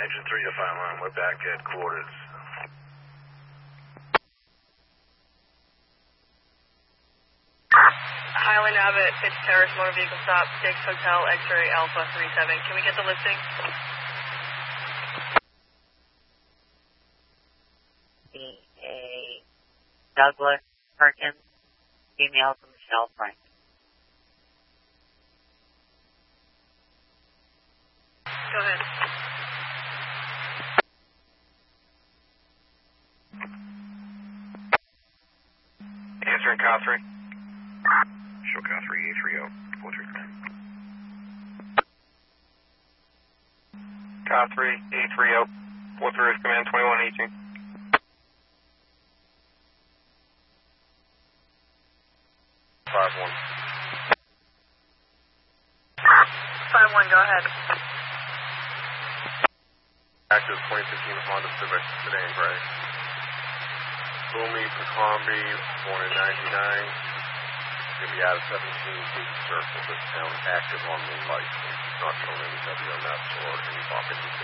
Engine 3 to fine line, we're back at quarters. Highland Abbott, Fitz Terrace, motor vehicle stop, 6 Hotel X-ray Alpha 37. Can we get the listing? A Douglas Perkins, female from Michelle Frank. Go ahead. Answering Car 3. Show Car 3, A30, 439. Car 3, A30, 43 command 2118. 5-1. 5-1, go ahead. Active 2015 Honda Civic sedan gray. Boomy Pacombe, born in 99. Going to be out of 17 feet circle. This town active on the license. Not showing any WMS or any pocket.